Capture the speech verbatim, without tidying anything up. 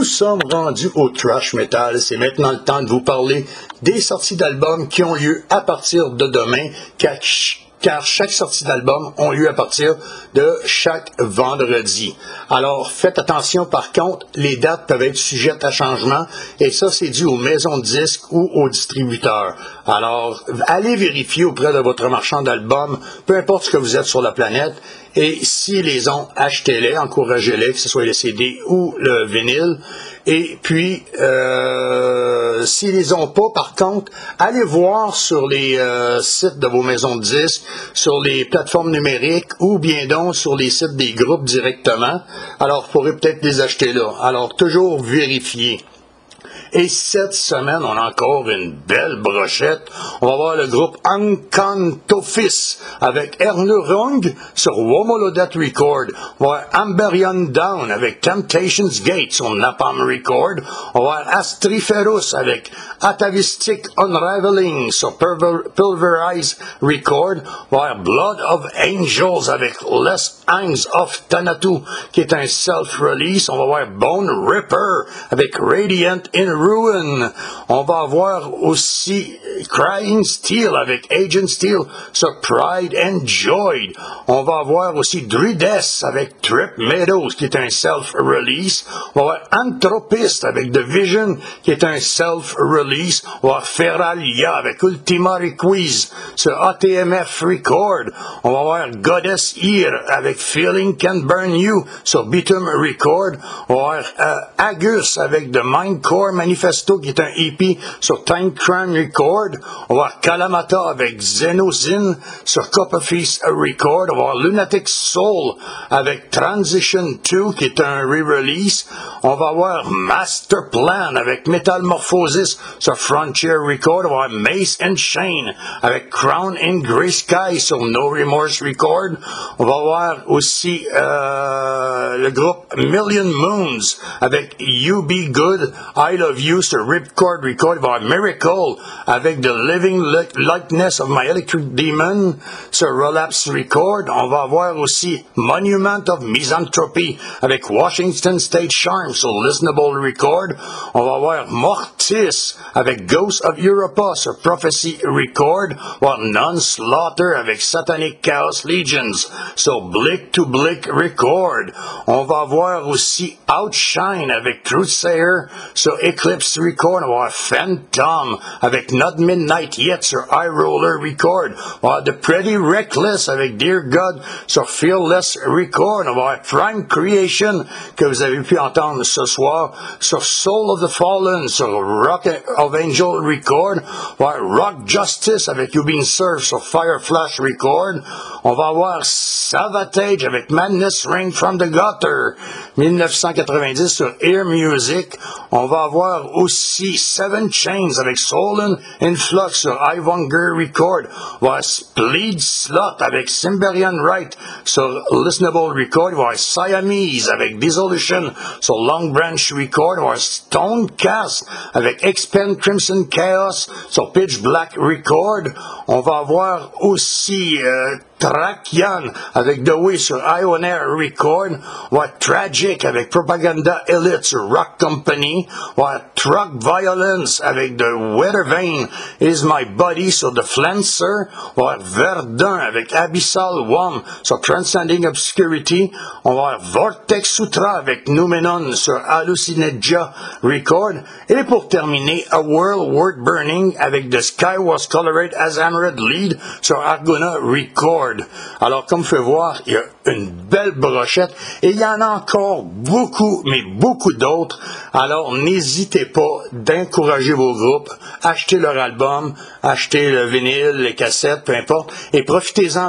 Nous sommes rendus au thrash metal. C'est maintenant le temps de vous parler des sorties d'albums qui ont lieu à partir de demain, car, car chaque sortie d'album ont lieu à partir de chaque vendredi. Alors, faites attention par contre, les dates peuvent être sujettes à changement, et ça, c'est dû aux maisons de disques ou aux distributeurs. Alors, allez vérifier auprès de votre marchand d'albums, peu importe ce que vous êtes sur la planète, et s'ils les ont, achetez-les, encouragez-les, que ce soit le C D ou le vinyle. Et puis, euh, s'ils les ont pas, par contre, allez voir sur les euh, sites de vos maisons de disques, sur les plateformes numériques ou bien donc sur les sites des groupes directement. Alors, vous pourrez peut-être les acheter là. Alors, toujours vérifier. Et cette semaine, on a encore une belle brochette. On va voir le groupe Ankantofis avec Ernurung sur Womolodet Record. On va voir Amberian Down avec Temptations Gate sur Napalm Record. On va voir Astriferus avec Atavistic Unraveling sur Pulverize Record. On va voir Blood of Angels avec Less Hangs of Tanatu qui est un self-release. On va voir Bone Ripper avec Radiant in Ruin. On va avoir aussi Crying Steel avec Agent Steel sur Pride and Joy. On va avoir aussi Druides avec Trip Meadows qui est un self-release. On va avoir Anthropist avec The Vision qui est un self-release. On va avoir Feralia avec Ultima Requise sur A T M F Record. On va avoir Goddess Ear avec Feeling Can Burn You sur Bitum Record. On va avoir euh, Agus avec The Mindcore Manifesto qui est un E P sur Time Crime Record. On va voir Kalamata avec Xenozin sur Copperfeast Record. On va voir Lunatic Soul avec Transition deux qui est un re-release. On va voir Master Plan avec Metamorphosis sur Frontier Record. On va voir Mace and Shane avec Crown in Grey Sky sur No Remorse Record. On va voir aussi euh, le groupe Million Moons avec You Be Good, I Love You sur Ripcord Record. On va voir Miracle avec The Living Likeness of My Electric Demon sur Relapse Record. On va avoir aussi Monument of Misanthropy avec Washington State Charm sur Listenable Record. On va avoir Mortis avec Ghost of Europa sur Prophecy Record. On va avoir Non-Slaughter avec Satanic Chaos Legions sur Blick to Blick Record. On va avoir aussi Outshine avec Truthsayer sur Eclipse Record. On va avoir Phantom avec Not Midnight Yet sur High Roller Record. On va avoir The Pretty Reckless avec Dear God sur Fearless Record. On va avoir Prime Creation que vous avez pu entendre ce soir sur Soul of the Fallen sur Rock of Angel Record. On va avoir Rock Justice avec You Been Served sur Fire Flash Record. On va avoir Savatage avec Madness Ring from the Gutter dix-neuf cent quatre-vingt-dix sur Ear Music. On va avoir aussi Seven Chains avec Soul in Flux sur Ivanger Record. On va avoir Spleed Slot avec Symberian Right sur Listenable Record. On va avoir Siamese avec Dissolution sur Long Branch Record. On va avoir Stonecast avec Expand Crimson Chaos sur Pitch Black Record. On va avoir aussi euh, Trakian avec The Way sur Ionair Record. On va avoir Tragic avec Propaganda Elite sur Rock Company. On va avoir Truck Violence avec The Weather Vein Is My Body sur The Flancer. On va avoir Verdun avec Abyssal One sur Transcending Obscurity. On va avoir Vortex Sutra avec Numenon sur Hallucinegia Record. Et pour terminer, A World Worth Burning avec The Sky Was Colored as Emerald Lead sur Argona Record. Alors, comme vous pouvez voir, il y a une belle brochette et il y en a encore beaucoup, mais beaucoup d'autres. Alors, n'hésitez pas d'encourager vos groupes, achetez leur album, achetez le vinyle, les cassettes, peu importe, et profitez-en